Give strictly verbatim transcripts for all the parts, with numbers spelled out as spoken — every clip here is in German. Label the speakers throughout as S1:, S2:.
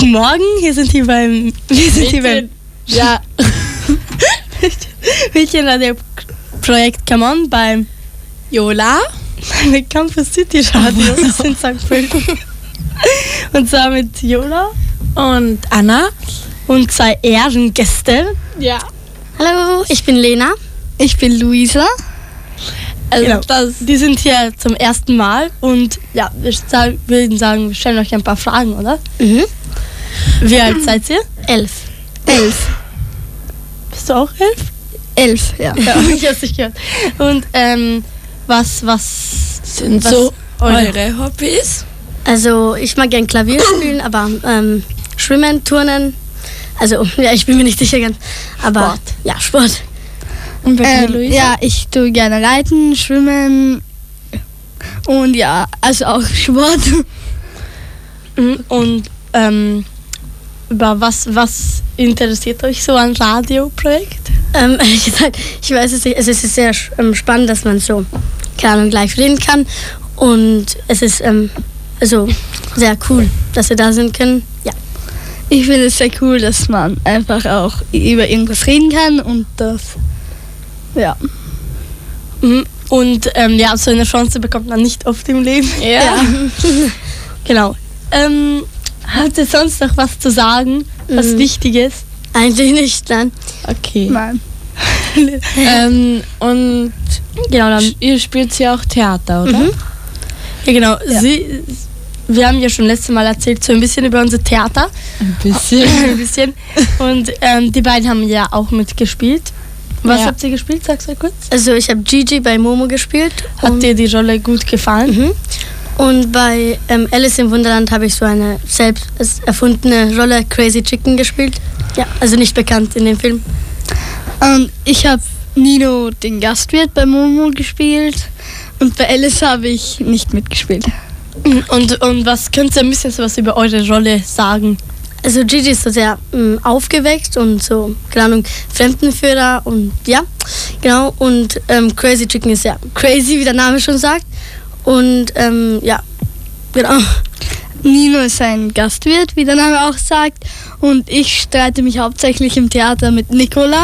S1: Guten Morgen, hier sind wir beim, wir sind hier beim
S2: Ja.
S1: Mädchenradio-Projekt Come On beim
S2: Jola
S1: mit Campus City Radio in Sankt Pölten. Und zwar mit Jola
S2: und Anna
S1: und zwei Ehrengäste.
S2: Ja.
S3: Hallo, ich bin Lena.
S4: Ich bin Luisa.
S1: Also genau. das, die sind hier zum ersten Mal und ja, wir sagen, würden sagen, wir stellen euch ein paar Fragen, oder?
S3: Mhm.
S1: Wie alt seid ihr?
S3: Elf.
S4: Elf.
S1: Bist du auch elf?
S4: Elf, ja.
S1: Ja, ich hab's nicht gehört. Und ähm, was, was
S2: sind
S1: was
S2: so eure Hobbys?
S3: Also ich mag gern Klavier spielen, aber ähm, Schwimmen, Turnen, also ja, ich bin mir nicht sicher ganz, aber
S1: Sport.
S3: ja, Sport.
S2: Und bei dir,
S4: Ähm,
S2: Luisa?
S4: ja, ich tue gerne reiten, schwimmen und ja, also auch Sport.
S1: Und ähm, über was, was interessiert euch so an Radioprojekt?
S3: Ähm, ich, ich weiß es nicht, es ist sehr ähm, spannend, dass man so, keine Ahnung, gleich reden kann und es ist ähm, also sehr cool, dass wir da sind können, ja.
S4: Ich finde es sehr cool, dass man einfach auch über irgendwas reden kann und das, ja.
S1: Und ähm, ja, so eine Chance bekommt man nicht oft im Leben.
S2: Ja.
S1: Ja. Genau. Ähm, habt ihr sonst noch was zu sagen, was
S3: Mhm.
S1: wichtig ist?
S3: Eigentlich nicht, nein.
S2: Okay.
S4: Nein.
S2: ähm, und
S1: Genau, dann.
S2: ihr spielt ja auch Theater, oder?
S3: Mhm.
S1: Ja, genau. Sie, wir haben ja schon letztes Mal erzählt, so ein bisschen über unser Theater.
S2: Ein bisschen.
S1: ein bisschen. Und ähm, die beiden haben ja auch mitgespielt. Was
S2: Ja.
S1: habt ihr gespielt? Sag's mal kurz.
S3: Also ich habe Gigi bei Momo gespielt.
S1: Hat
S3: und,
S1: dir die Rolle gut gefallen?
S3: mhm. Und bei ähm, Alice im Wunderland habe ich so eine selbst erfundene Rolle, Crazy Chicken, gespielt. Ja, also nicht bekannt in dem Film.
S4: Und ich habe Nino, den Gastwirt, bei Momo gespielt und bei Alice habe ich nicht mitgespielt.
S1: Und, und was könnt ihr ein bisschen so was über eure Rolle sagen?
S3: Also Gigi ist so sehr ähm, aufgeweckt und so, keine Ahnung, Fremdenführer und ja, genau. Und ähm, Crazy Chicken ist ja crazy, wie der Name schon sagt. Und ähm, ja, genau.
S4: Nino ist ein Gastwirt, wie der Name auch sagt. Und ich streite mich hauptsächlich im Theater mit Nicola.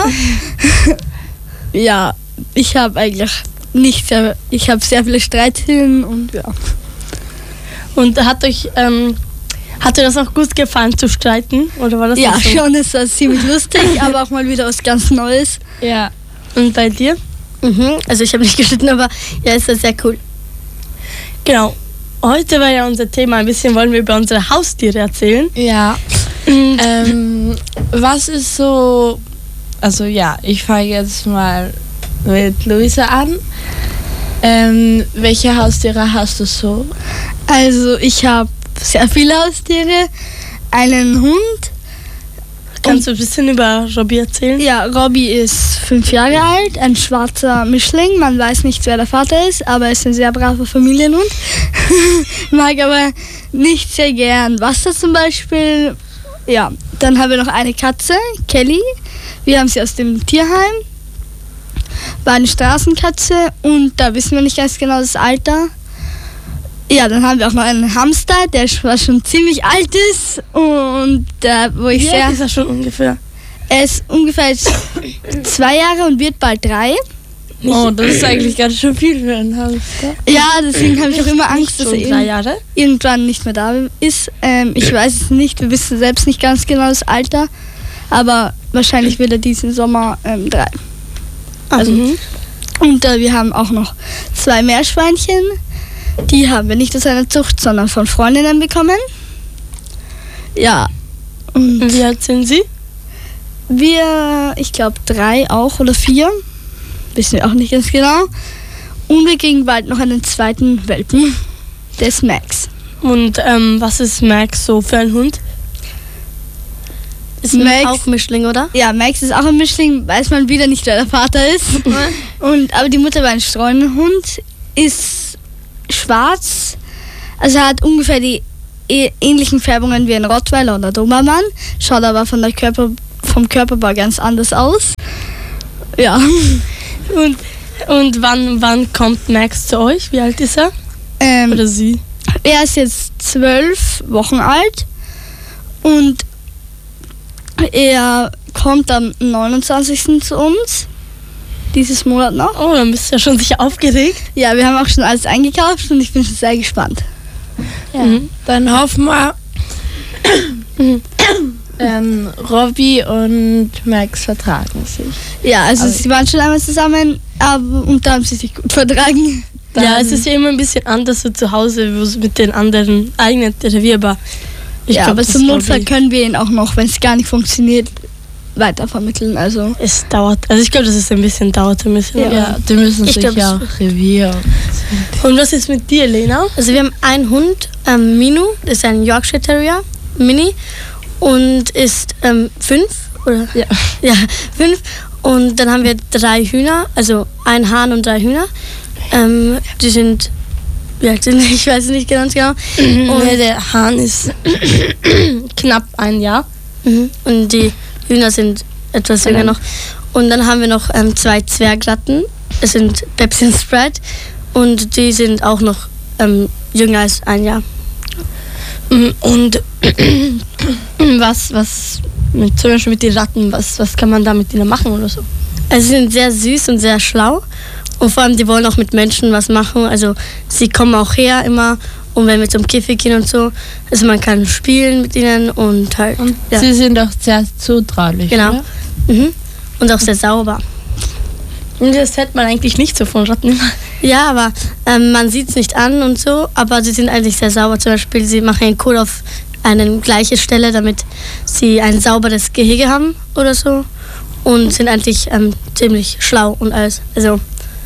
S4: Ja, ich habe eigentlich nicht sehr, ich habe sehr viele Streitthemen und ja.
S1: Und hat euch, ähm, hat dir das auch gut gefallen zu streiten? Oder war das
S4: Ja,
S1: nicht so?
S4: schon ist das ziemlich lustig, aber auch mal wieder was ganz Neues.
S2: Ja.
S1: Und bei dir?
S3: Mhm. Also ich habe nicht geschnitten, aber ja, ist das sehr cool.
S1: Genau. Heute war ja unser Thema, ein bisschen wollen wir über unsere Haustiere erzählen.
S2: Ja.
S1: Und
S2: Ähm, was ist so, also ja, ich fange jetzt mal mit Luisa an. Ähm, welche Haustiere hast du so?
S4: Also ich habe sehr viele Haustiere, einen Hund.
S1: kannst du ein bisschen über Robby erzählen?
S4: Ja, Robby ist fünf Jahre alt, ein schwarzer Mischling. Man weiß nicht, wer der Vater ist, aber er ist ein sehr braver Familienhund. Mag aber nicht sehr gern Wasser zum Beispiel. Ja, dann haben wir noch eine Katze, Kelly. Wir haben sie aus dem Tierheim. War eine Straßenkatze und da wissen wir nicht ganz genau das Alter. Ja, dann haben wir auch noch einen Hamster, der sch- schon ziemlich alt ist und äh, wo ich
S1: Wie
S4: sehr...
S1: alt ist er schon ungefähr?
S4: Er ist ungefähr jetzt zwei Jahre und wird bald drei.
S2: Oh, das ist eigentlich ganz schön viel für einen Hamster.
S4: Ja, deswegen habe ich auch immer
S1: Nicht
S4: Angst, dass
S1: schon
S4: er
S1: drei
S4: irg-
S1: Jahre?
S4: irgendwann nicht mehr da ist. Ähm, ich weiß es nicht, wir wissen selbst nicht ganz genau das Alter, aber wahrscheinlich wird er diesen Sommer ähm, drei. Also,
S1: Mhm.
S4: Und äh, wir haben auch noch zwei Meerschweinchen. Die haben wir nicht aus einer Zucht, sondern von Freundinnen bekommen. Ja, und
S1: Und wie alt sind sie?
S4: wir, ich glaube drei auch oder vier, wissen wir auch nicht ganz genau. Und wir kriegen bald noch einen zweiten Welpen, der ist Max.
S1: Und ähm, was ist Max so für ein Hund?
S3: Ist
S4: Max-
S3: auch Mischling, oder?
S4: Ja, Max ist auch ein Mischling, weiß man wieder nicht, wer der Vater ist. Und, aber die Mutter war ein Streunenhund, ist schwarz, also er hat ungefähr die ä- ähnlichen Färbungen wie ein Rottweiler oder Dobermann, schaut aber von der Körper, vom Körperbau ganz anders aus. Ja.
S1: Und, und wann, wann kommt Max zu euch? Wie alt ist er?
S4: Ähm,
S1: Oder sie?
S4: er ist jetzt zwölf Wochen alt Und er kommt am neunundzwanzigsten zu uns. Dieses Monat noch.
S1: Oh, dann bist du ja schon sicher aufgeregt.
S4: Ja, wir haben auch schon alles eingekauft und ich bin schon sehr gespannt.
S2: Ja. Mhm. Dann hoffen wir, ähm, Robby und Max vertragen sich.
S4: Ja, also
S2: Aber
S4: sie waren schon einmal zusammen, aber und da haben sie sich gut vertragen.
S1: Dann ja, es ist ja immer ein bisschen anders so zu Hause wo es mit den anderen eigenen Revier, aber ich
S4: ja,
S1: glaube,
S4: aber zum Notfall können wir ihn auch noch, wenn es gar nicht funktioniert, weitervermitteln. Also
S1: es dauert, also ich glaube, dass es ein bisschen dauert. Ein bisschen,
S2: ja, ja, die müssen
S3: ich
S2: sich
S3: glaub,
S2: ja auch Revier.
S1: Und was ist mit dir, Lena?
S3: Also wir haben einen Hund, ähm, Minu, das ist ein Yorkshire Terrier, Mini, und ist ähm, fünf, oder?
S1: Ja.
S3: Ja, fünf. Und dann haben wir drei Hühner, also ein Hahn und drei Hühner. Ähm, die sind, wie alt sind die? Ich weiß es nicht ganz genau.
S1: Und der Hahn ist knapp ein Jahr.
S3: Mhm. Und die Hühner sind etwas jünger noch. Und dann haben wir noch ähm, zwei Zwergratten. Es sind Pepsi und Sprite. Und die sind auch noch ähm, jünger als ein Jahr.
S1: Und was, was mit, zum Beispiel mit den Ratten, was, was kann man da mit denen machen oder so?
S3: Also sie sind sehr süß und sehr schlau. Und vor allem, die wollen auch mit Menschen was machen. Also sie kommen auch her immer. Und wenn wir zum Käfig gehen und so, also man kann spielen mit ihnen und halt.
S2: Und
S3: ja.
S2: sie sind auch sehr zutraulich.
S3: Genau.
S2: Oder?
S3: Mhm. Und auch sehr sauber.
S1: Und das hört man eigentlich nicht so von Ratten immer.
S3: Ja, aber ähm, man sieht es nicht an und so, aber sie sind eigentlich sehr sauber. Zum Beispiel, sie machen einen Kot auf eine gleiche Stelle, damit sie ein sauberes Gehege haben oder so. Und sind eigentlich ähm, ziemlich schlau und alles. Also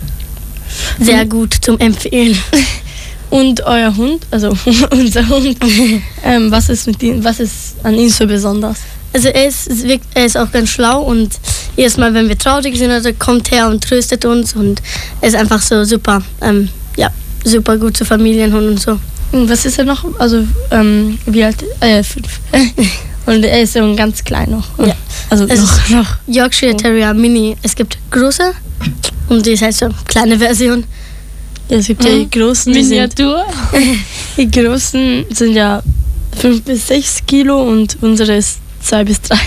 S3: sehr gut zum Empfehlen.
S1: Und euer Hund, also unser Hund, ähm, was ist mit ihm, was ist an ihm so besonders?
S3: Also er ist, es wirkt, er ist auch ganz schlau und jedes Mal, wenn wir traurig sind, also kommt her und tröstet uns und er ist einfach so super, ähm, ja, super gut zu Familienhund und so.
S1: Und was ist er noch? Also ähm, wie alt? Äh, fünf. Und er ist so ein ganz klein noch.
S3: Ja.
S1: Also
S3: Es
S1: noch,
S3: ist
S1: noch.
S3: Yorkshire Terrier Mini. Es gibt große und die ist halt so eine kleine Version.
S1: Ja, es gibt ja die großen, die sind,
S2: Miniatur.
S1: die großen sind ja fünf bis sechs Kilo und unsere ist zwei bis drei.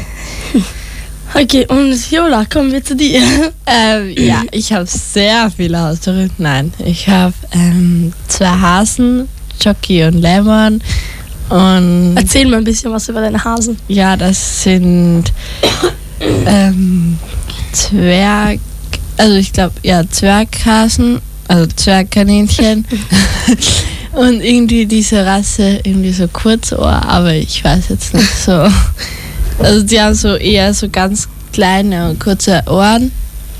S1: Okay, und Viola, kommen wir zu dir.
S2: Ähm, ja, ich habe sehr viele Haustiere. Nein, ich habe ähm, zwei Hasen, Jockey und Lemon. Und
S1: Erzähl mal ein bisschen was über deine Hasen.
S2: ja, das sind ähm, Zwerg, also ich glaube, ja, Zwerghasen, also Zwergkaninchen. Und irgendwie diese Rasse, irgendwie so Kurzohr, aber ich weiß jetzt nicht so. Also die haben so eher so ganz kleine und kurze Ohren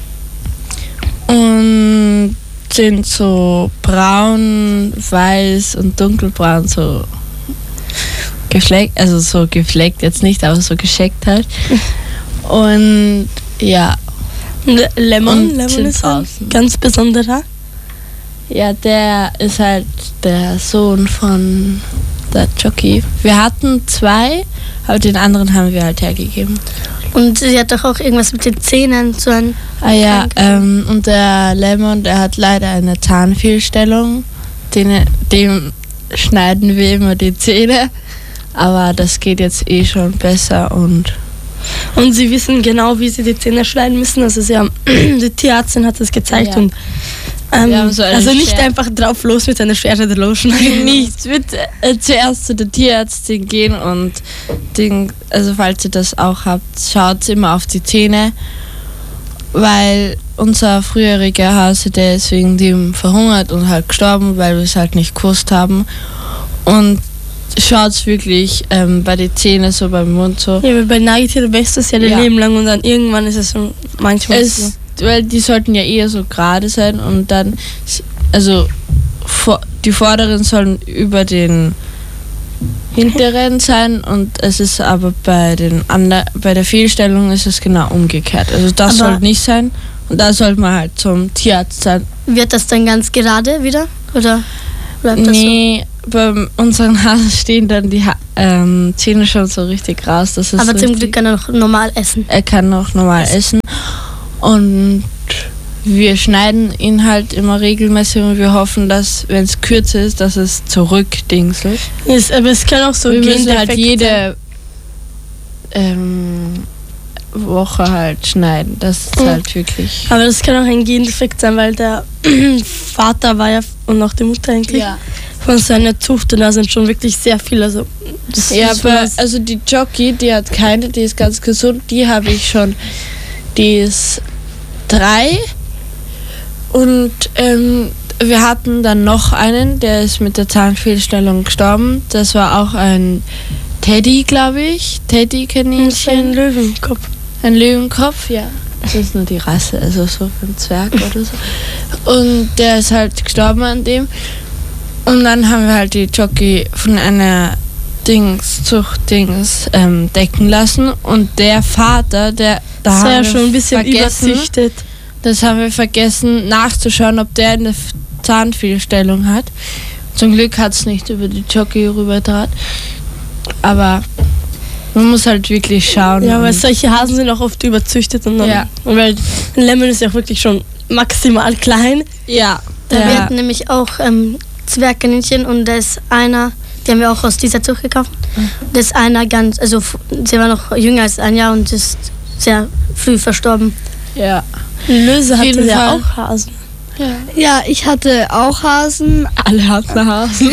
S2: und sind so braun, weiß und dunkelbraun, so gefleckt, also so gefleckt jetzt nicht, aber so gescheckt halt. Und ja.
S1: Lemon,
S2: Und
S1: Lemon
S2: sind
S1: ist ein
S2: draußen.
S1: ganz besonderer.
S2: Ja, der ist halt der Sohn von der Jockey. Wir hatten zwei, aber den anderen haben wir halt hergegeben.
S3: Und sie hat doch auch irgendwas mit den Zähnen, so ein
S2: Ah ja, ähm, und der Lemon, der hat leider eine Zahnfehlstellung. Den, dem schneiden wir immer die Zähne. Aber das geht jetzt eh schon besser und
S1: Und sie wissen genau, wie sie die Zähne schneiden müssen. Also sie haben, die Tierärztin hat es gezeigt.
S2: Ja.
S1: Und, ähm,
S2: Wir haben so eine
S1: also nicht
S2: Schere.
S1: einfach drauf los mit einer Schere losschneiden.
S2: nichts. Wird äh, zuerst zu der Tierärztin gehen und den, also falls ihr das auch habt, schaut immer auf die Zähne, weil unser früheriger Hase, der ist wegen dem verhungert und halt gestorben, weil wir es halt nicht gewusst haben. Und schaut wirklich ähm, bei den Zähnen so, beim Mund so.
S1: Ja, weil bei Nagetieren wächst das ja ihr
S2: Ja.
S1: Leben lang und dann irgendwann ist es so manchmal so.
S2: Es, weil die sollten ja eher so gerade sein und dann, also vor, die vorderen sollen über den hinteren sein und es ist aber bei den ander, bei der Fehlstellung ist es genau umgekehrt. Also das
S3: Aber-
S2: soll nicht sein und da sollte man halt zum Tierarzt sein.
S3: Wird das dann ganz gerade wieder? Oder bleibt das
S2: Nee, bei unseren Hasen stehen dann die ha ähm, Zähne schon so richtig raus. Das
S3: so?
S2: ist
S3: Aber zum
S2: richtig,
S3: Glück kann er noch normal essen.
S2: er kann noch normal essen und wir schneiden ihn halt immer regelmäßig und wir hoffen, dass, wenn es kürzer ist, dass es zurückdingselt.
S1: Ist, aber es kann auch so
S2: wir müssen
S1: Gendefekte
S2: halt jede ähm, Woche halt schneiden. Das ist
S1: Mhm.
S2: halt wirklich...
S1: Aber das kann auch ein Gendefekt sein, weil der Vater war ja, und auch die Mutter eigentlich,
S2: Ja.
S1: von so einer Zucht und da sind schon wirklich sehr viele. Also, das
S2: Ja,
S1: ist
S2: aber
S1: was-
S2: also die Jockey, die hat keine, die ist ganz gesund, die habe ich schon. Die ist drei und ähm, wir hatten dann noch einen, der ist mit der Zahnfehlstellung gestorben. Das war auch ein Teddy, glaube ich.
S1: ein
S2: Teddy-Kaninchen.
S1: Löwenkopf.
S2: Ein Löwenkopf, ja. Das ist nur die Rasse, also so ein Zwerg oder so. Und der ist halt gestorben an dem. Und dann haben wir halt die Jockey von einer Dings, Zuchtdings ähm, decken lassen. Und der Vater, der da
S1: Das war ja
S2: haben wir
S1: schon ein bisschen
S2: vergessen,
S1: überzüchtet.
S2: das haben wir vergessen nachzuschauen, ob der eine F- Zahnfehlstellung hat. Zum Glück hat es nicht über die Jockey rüberdraht. Aber man muss halt wirklich schauen.
S1: Ja, weil
S2: und-
S1: solche Hasen sind auch oft überzüchtet und dann,
S2: Ja.
S1: und weil ein Lämmel ist ja auch wirklich schon maximal klein.
S2: ja,
S3: Wir
S2: ja.
S3: hatten nämlich auch ähm, Zwergkaninchen und da ist einer, die haben wir auch aus dieser Zucht gekauft. Da ist einer ganz, also f- sie war noch jünger als ein Jahr und ist sehr früh verstorben.
S2: ja.
S1: Ein Löse hatte
S2: jeden
S1: ja
S2: Fall.
S1: auch Hasen.
S4: Ja, ich hatte auch Hasen.
S2: Alle hatten Hasen.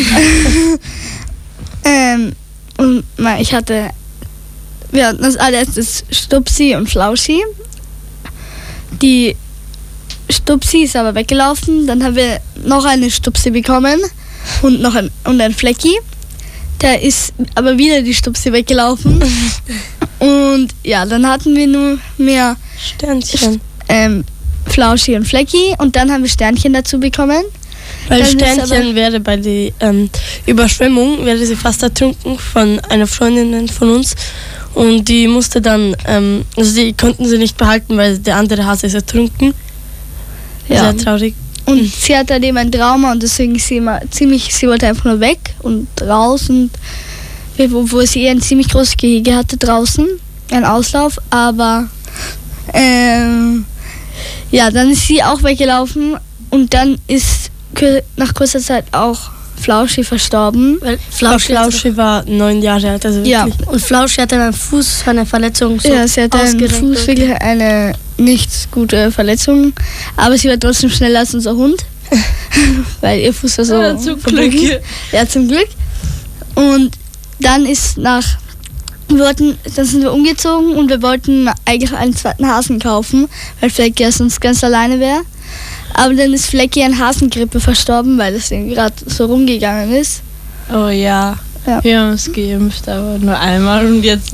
S4: Ähm, und na, ich hatte, wir hatten als allererstes Stupsi und Flauschi. Die Stupsi ist aber weggelaufen. Dann haben wir noch eine Stupsi bekommen und noch ein, und ein Flecki. Der ist aber wieder die Stupsi weggelaufen. Und ja, dann hatten wir nur mehr
S1: Sternchen.
S4: ähm, Flauschi und Flecki und dann haben wir Sternchen dazu bekommen.
S1: Weil
S4: Dann ist
S1: Sternchen
S4: aber-
S1: wäre bei der ähm, Überschwemmung, wäre sie fast ertrunken von einer Freundin von uns. Und die musste dann, ähm, also die konnten sie nicht behalten, weil der andere Hase ist ertrunken.
S4: Ja.
S1: Sehr traurig.
S4: Und sie hatte halt eben ein Trauma und deswegen ist sie immer ziemlich, sie wollte einfach nur weg und raus und wir- wo, wo sie eh ein ziemlich großes Gehege hatte draußen, ein Auslauf, aber ähm, ja, dann ist sie auch weggelaufen und dann ist kür- nach kurzer Zeit auch Flauschi verstorben.
S3: Weil
S1: Flauschi,
S3: Flauschi hatte-
S1: Flauschi war neun Jahre alt, also
S4: Ja.
S1: wirklich.
S3: und Flauschi hatte einen Fuß, eine Verletzung. So
S4: Ja, sie hatte am
S3: ausgerenkt
S4: Fuß
S3: wird.
S4: wirklich eine nicht gute Verletzung, aber sie war trotzdem schneller als unser Hund, weil ihr Fuß war so
S2: Ja, zum
S4: verbunden.
S2: Glück.
S4: Ja, zum Glück. Und dann ist nach, wir wollten, dann sind wir umgezogen und wir wollten eigentlich einen zweiten Hasen kaufen, weil Flecki ja sonst ganz alleine wäre. Aber dann ist Flecki an Hasengrippe verstorben, weil es ihm gerade so rumgegangen ist.
S2: Oh ja.
S4: Ja.
S2: Wir haben es geimpft, aber nur einmal und jetzt.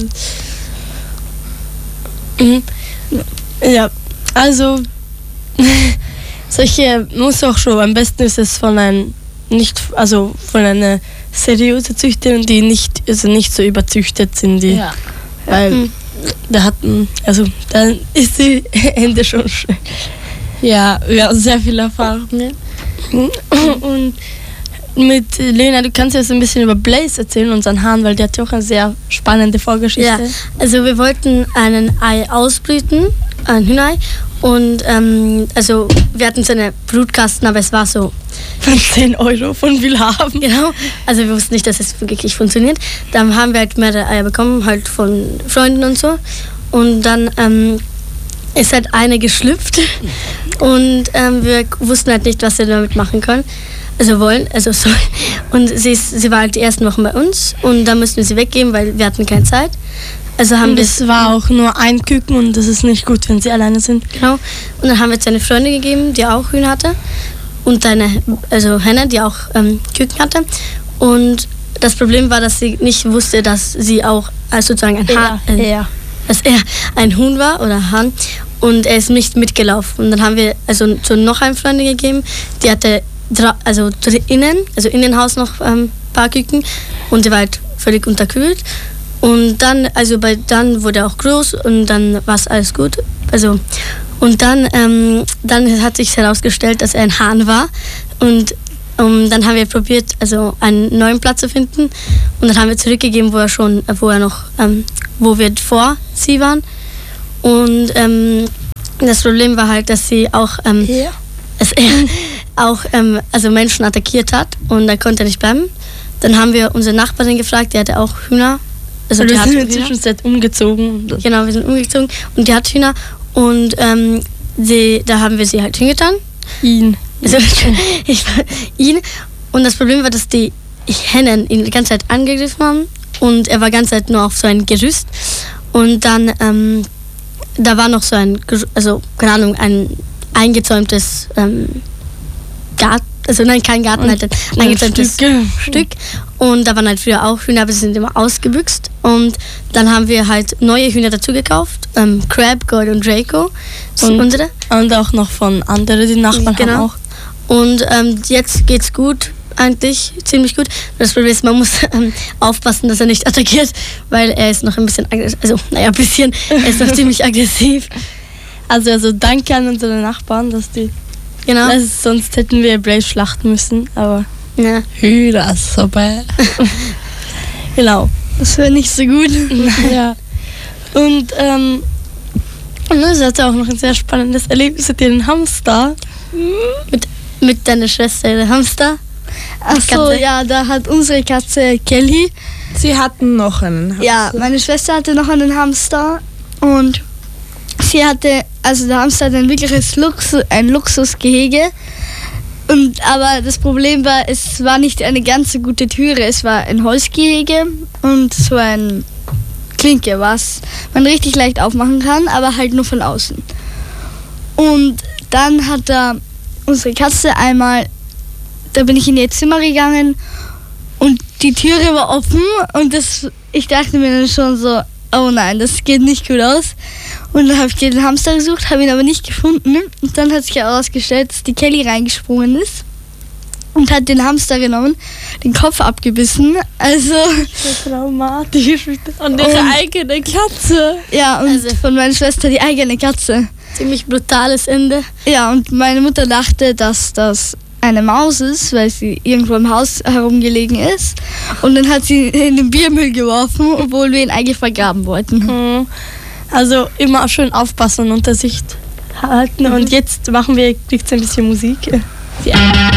S1: Mhm. Ja, also solche muss auch schon, am besten ist es von einem nicht, also von einer seriösen Züchterin, die nicht, also nicht so überzüchtet sind, die,
S2: Ja.
S1: weil
S3: Mhm.
S1: da hatten, also dann ist die Ende schon schön.
S2: Ja, wir haben sehr viele Erfahrungen.
S1: Und mit Lena, du kannst jetzt ein bisschen über Blaze erzählen, unseren Hahn, weil der hat ja auch eine sehr spannende Vorgeschichte.
S3: Ja, also wir wollten einen Ei ausbrüten, ein Hühnerei. Und ähm, also wir hatten so eine Brutkasten, aber es war so,
S1: Von zehn Euro von Willhaben.
S3: genau, also wir wussten nicht, dass es wirklich funktioniert. Dann haben wir halt mehrere Eier bekommen, halt von Freunden und so. Und dann ähm, ist halt eine geschlüpft und ähm, wir wussten halt nicht, was wir damit machen können. Also wollen, also so. Und sie, ist, sie war halt die ersten Wochen bei uns und dann mussten wir sie weggeben, weil wir hatten keine Zeit. Also haben
S1: Und
S3: wir
S1: es war auch nur ein Küken und das ist nicht gut, wenn sie alleine sind.
S3: Genau. Und dann haben wir jetzt eine Freundin gegeben, die auch Hühner hatte. Und eine, also Henne, die auch ähm, Küken hatte. Und das Problem war, dass sie nicht wusste, dass sie auch als sozusagen ein Hahn, äh,
S1: ja.
S3: dass er ein Huhn war oder Hahn. Und er ist nicht mitgelaufen. Und dann haben wir also so noch eine Freundin gegeben, die hatte dra- also dr- innen, also in den Haus noch ein ähm, paar Küken. Und die war halt völlig unterkühlt. Und dann, also bei, dann wurde er auch groß und dann war es alles gut. Also, und dann, ähm, dann hat sich herausgestellt, dass er ein Hahn war. Und um, dann haben wir probiert, also einen neuen Platz zu finden. Und dann haben wir zurückgegeben, wo er schon, wo er noch, ähm, wo wir vor sie waren. Und ähm, Das Problem war halt, dass sie auch, ähm,
S2: Ja.
S3: es, auch ähm, also Menschen attackiert hat und da konnte er nicht bleiben. Dann haben wir unsere Nachbarin gefragt, die hatte auch Hühner. Also
S1: Und
S3: die
S1: wir
S3: hat
S1: sind in der
S3: Hühner.
S1: Zwischenzeit umgezogen.
S3: Genau, wir sind umgezogen und die hat Hühner und ähm, sie, da haben wir sie halt hingetan.
S1: Ihn.
S3: Also, ich war ihn. Und das Problem war, dass die Hennen ihn die ganze Zeit angegriffen haben und er war die ganze Zeit nur auf so ein Gerüst. Und dann, ähm, da war noch so ein, Ger- also keine Ahnung, ein eingezäumtes ähm, Garten, also nein, kein Garten, halt ein eingezäumtes
S1: Stücke.
S3: Stück. Und da waren halt früher auch Hühner, aber sie sind immer ausgebüxt. Und dann haben wir halt neue Hühner dazu gekauft. Ähm, Crab, Gold und Draco. Das sind
S1: Und-
S3: unsere.
S1: Und auch noch von anderen, die Nachbarn
S3: Genau.
S1: haben auch.
S3: Und ähm, jetzt geht's gut, eigentlich ziemlich gut. Das Problem ist, man muss ähm, aufpassen, dass er nicht attackiert, weil er ist noch ein bisschen aggressiv. Also, naja, ein bisschen. Er ist noch ziemlich aggressiv.
S1: Also, also danke an unsere Nachbarn, dass die.
S3: Genau.
S1: Das ist, sonst hätten wir Brave schlachten müssen, aber
S3: Ja.
S2: Hühnersuppe.
S1: genau.
S4: Das wäre nicht so gut.
S1: Ja. Und ähm, ne, sie hatte auch noch ein sehr spannendes Erlebnis mit ihrem Hamster.
S3: Mit, mit deiner Schwester, der Hamster.
S4: Ach so,
S3: Katze.
S4: ja, da hat unsere Katze Kelly.
S2: Sie hatten noch einen Hamster.
S4: Ja, meine Schwester hatte noch einen Hamster und sie hatte, also der Hamster hatte ein wirkliches Luxus, ein Luxusgehege. Und, aber das Problem war, es war nicht eine ganz so gute Türe. Es war ein Holzgehege und so ein Klinke, was man richtig leicht aufmachen kann, aber halt nur von außen. Und dann hat da unsere Katze einmal, da bin ich in ihr Zimmer gegangen und die Türe war offen und das, ich dachte mir dann schon so, oh nein, das geht nicht gut aus. Und dann habe ich den Hamster gesucht, habe ihn aber nicht gefunden. Und dann hat sich herausgestellt, dass die Kelly reingesprungen ist und hat den Hamster genommen, den Kopf abgebissen. Also,
S1: So traumatisch.
S2: Und ihre
S4: Und-
S2: eigene Katze.
S4: ja, und
S3: Also-
S4: von meiner Schwester die eigene Katze.
S3: Ziemlich brutales Ende.
S4: Ja, und meine Mutter dachte, dass das eine Maus ist, weil sie irgendwo im Haus herumgelegen ist. Und dann hat sie in den Biermüll geworfen, obwohl wir ihn eigentlich vergraben wollten.
S1: Mhm. Also immer schön aufpassen und unter Sicht halten. Und jetzt machen wir, kriegt ein bisschen Musik.
S2: Ja.